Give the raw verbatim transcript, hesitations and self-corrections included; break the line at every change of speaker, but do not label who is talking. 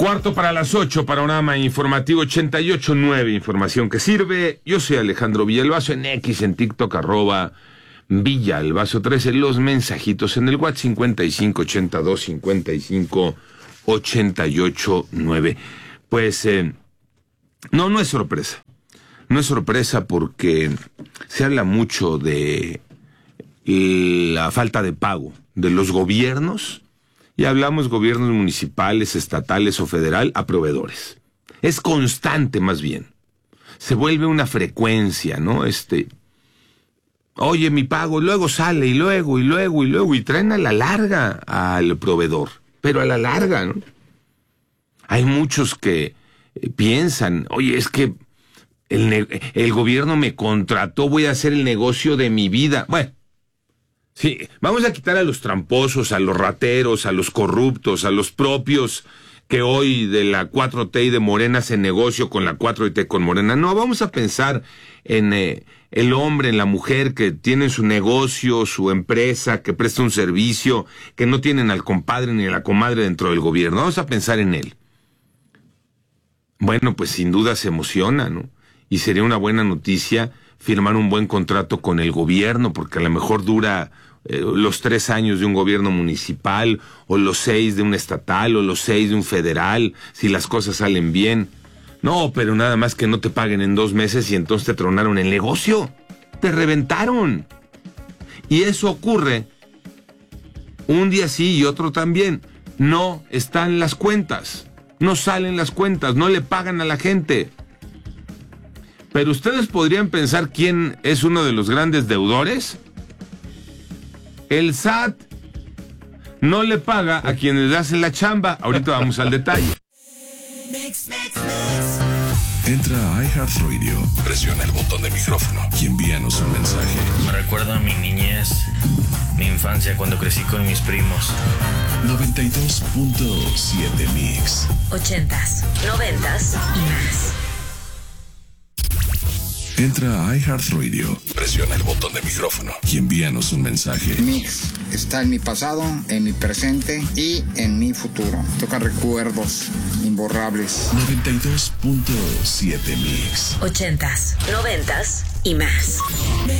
Cuarto para las ocho, panorama informativo ochenta y ocho punto nueve, información que sirve. Yo soy Alejandro Villalbazo, en X, en TikTok, arroba Villalbazo trece, los mensajitos en el WhatsApp cincuenta y cinco ochenta y dos cincuenta y cinco ochenta y ocho nueve. Pues, eh, no, no es sorpresa. No es sorpresa porque se habla mucho de la falta de pago de los gobiernos. Y hablamos gobiernos municipales, estatales o federal a proveedores. Es constante más bien. Se vuelve una frecuencia, ¿no? Este, oye, mi pago, luego sale, y luego, y luego, y luego, y traen a la larga al proveedor. Pero a la larga, ¿no? Hay muchos que eh, piensan, oye, es que el, ne- el gobierno me contrató, voy a hacer el negocio de mi vida. Bueno. Sí, vamos a quitar a los tramposos, a los rateros, a los corruptos, a los propios que hoy de la cuatro T y de Morena hacen negocio con la cuatro T con Morena. No, vamos a pensar en eh, el hombre, en la mujer que tienen su negocio, su empresa, que presta un servicio, que no tienen al compadre ni a la comadre dentro del gobierno. Vamos a pensar en él. Bueno, pues sin duda se emociona, ¿no? Y sería una buena noticia firmar un buen contrato con el gobierno, porque a lo mejor dura eh, los tres años de un gobierno municipal, o los seis de un estatal, o los seis de un federal, si las cosas salen bien. No, pero nada más que no te paguen en dos meses y entonces te tronaron el negocio. Te reventaron. Y eso ocurre un día sí y otro también. No están las cuentas. No salen las cuentas, no le pagan a la gente. Pero ustedes podrían pensar quién es uno de los grandes deudores. El S A T no le paga a quienes le hacen la chamba. Ahorita vamos al detalle.
Entra a iHeartRadio, presiona el botón de micrófono y envíanos un mensaje.
Me recuerda a mi niñez, mi infancia cuando crecí con mis primos.
noventa y dos punto siete Mix.
Ochentas, noventas y más.
Entra a iHeartRadio, presiona el botón de micrófono y envíanos un mensaje.
Mix está en mi pasado, en mi presente y en mi futuro. Toca recuerdos imborrables.
noventa y dos punto siete Mix.
Ochentas, noventas y más.